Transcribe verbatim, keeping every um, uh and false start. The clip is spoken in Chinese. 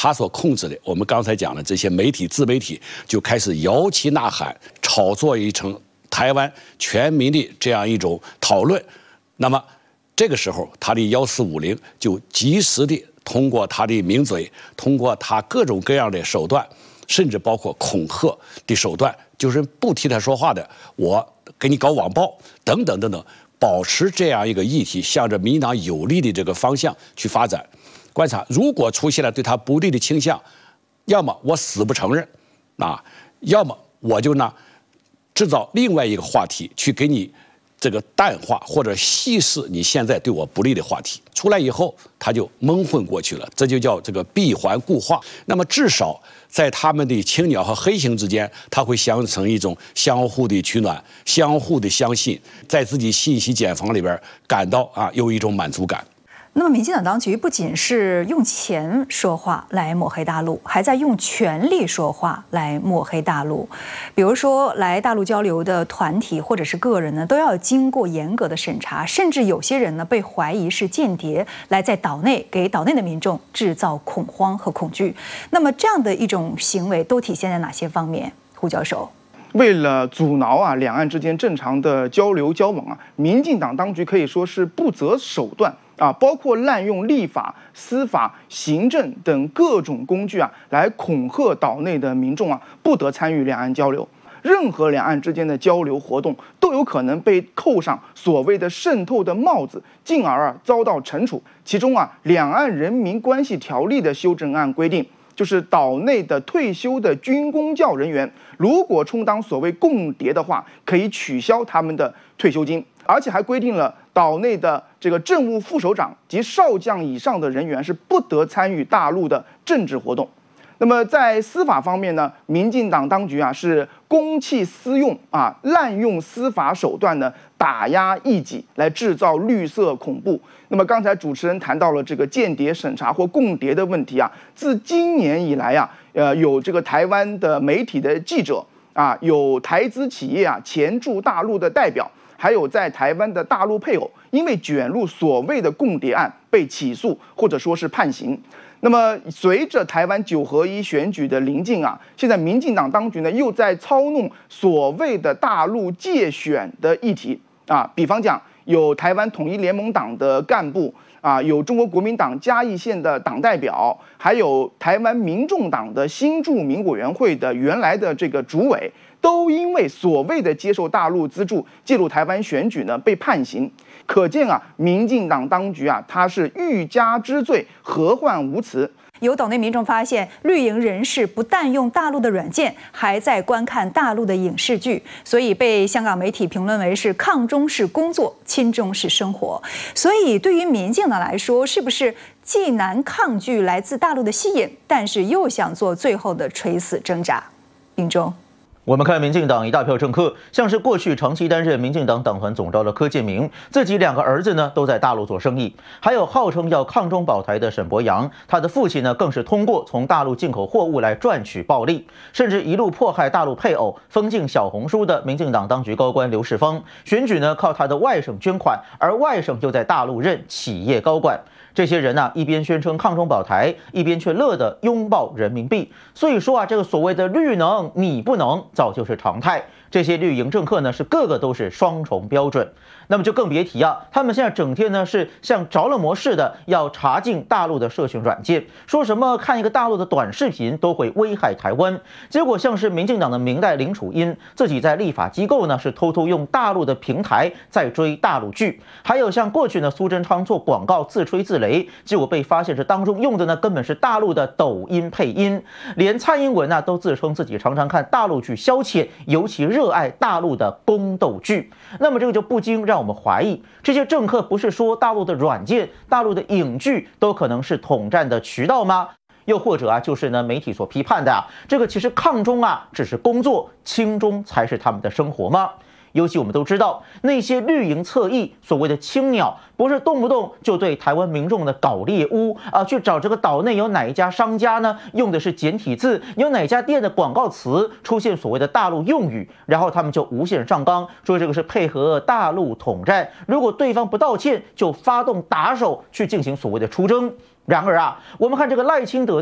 他所控制的，我们刚才讲的这些媒体、自媒体就开始摇旗呐喊，炒作一场台湾全民的这样一种讨论。那么这个时候，他的幺四五零就及时的通过他的名嘴，通过他各种各样的手段，甚至包括恐吓的手段，就是不替他说话的，我给你搞网暴等等等等，保持这样一个议题向着民进党有利的这个方向去发展。观察，如果出现了对他不利的倾向，要么我死不承认，啊，要么我就呢制造另外一个话题去给你这个淡化或者稀释你现在对我不利的话题。出来以后，他就蒙混过去了，这就叫这个闭环固化。那么至少在他们的青鸟和黑熊之间，他会形成一种相互的取暖、相互的相信，在自己信息茧房里边感到啊有一种满足感。 那么，民进党当局不仅是用钱说话来抹黑大陆，还在用权力说话来抹黑大陆。比如说，来大陆交流的团体或者是个人呢，都要经过严格的审查，甚至有些人呢被怀疑是间谍，来在岛内给岛内的民众制造恐慌和恐惧。那么，这样的一种行为都体现在哪些方面？胡教授。 为了阻挠啊两岸之间正常的交流交往啊，民进党当局可以说是不择手段啊，包括滥用立法、司法、行政等各种工具啊，来恐吓岛内的民众啊，不得参与两岸交流。任何两岸之间的交流活动都有可能被扣上所谓的渗透的帽子，进而啊遭到惩处。其中啊，《两岸人民关系条例》的修正案规定，就是岛内的退休的军公教人员，如果充当所谓共谍的话，可以取消他们的退休金，而且还规定了岛内的这个政务副首长及少将以上的人员是不得参与大陆的政治活动。那么在司法方面呢，民进党当局啊是公器私用啊，滥用司法手段呢打压异己，来制造绿色恐怖。那么刚才主持人谈到了这个间谍审查或共谍的问题啊，自今年以来啊，呃，有这个台湾的媒体的记者啊，有台资企业啊前驻大陆的代表，还有在台湾的大陆配偶，因为卷入所谓的共谍案被起诉或者说是判刑。那么，随着台湾九合一选举的临近啊，现在民进党当局呢又在操弄所谓的大陆介选的议题啊，比方讲有台湾统一联盟党的干部啊，有中国国民党嘉义县的党代表，还有台湾民众党的新住民委员会的原来的这个主委，都因为所谓的接受大陆资助介入台湾选举呢被判刑。可见啊，民进党当局啊，他是欲加之罪，何患无辞。 有岛内民众发现，绿营人士不但用大陆的软件，还在观看大陆的影视剧，所以被香港媒体评论为是抗中式工作，亲中式生活。所以对于民进党来说，是不是既难抗拒来自大陆的吸引，但是又想做最后的垂死挣扎？秉忠。 我们看民进党一大票政客，像是过去长期担任民进党党团总召的柯建铭，自己两个儿子呢都在大陆做生意，还有号称要抗中保台的沈伯洋，他的父亲呢更是通过从大陆进口货物来赚取暴利，甚至一路迫害大陆配偶、封禁小红书的民进党当局高官刘世芳，选举呢靠他的外省捐款，而外省又在大陆任企业高管。这些人啊，一边宣称抗中保台，一边却乐得拥抱人民币。所以说啊，这个所谓的绿能你不能，早就是常态。这些绿营政客呢，是个个都是双重标准。那么就更别提啊，他们现在整天呢是像着了魔似的，要查禁大陆的社群软件，说什么看一个大陆的短视频都会危害台湾。结果像是民进党的明代林楚茵，自己在立法机构呢是偷偷用大陆的平台在追大陆剧，还有像过去呢苏贞昌做广告自吹自擂，结果被发现这当中用的呢根本是大陆的抖音配音，连蔡英文啊都自称自己常常看大陆剧消遣，尤其热爱大陆的宫斗剧。那么这个就不禁让我们怀疑，这些政客不是说大陆的软件、大陆的影剧都可能是统战的渠道吗？又或者啊，就是呢媒体所批判的啊，这个其实抗中啊只是工作，亲中才是他们的生活吗？尤其我们都知道，那些绿营侧翼所谓的青鸟，不是动不动就对台湾民众的搞猎污啊，去找这个岛内有哪一家商家呢，用的是简体字，有哪家店的广告词出现所谓的大陆用语，然后他们就无限上纲，说这个是配合大陆统战，如果对方不道歉，就发动打手去进行所谓的出征。然而啊，我们看这个赖清德